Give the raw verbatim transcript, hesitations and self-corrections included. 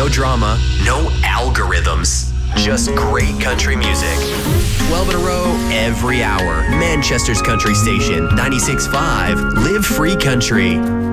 No drama, no algorithms. Just great country music. twelve in a row, every hour. Manchester's country station, ninety-six point five, Live Free Country.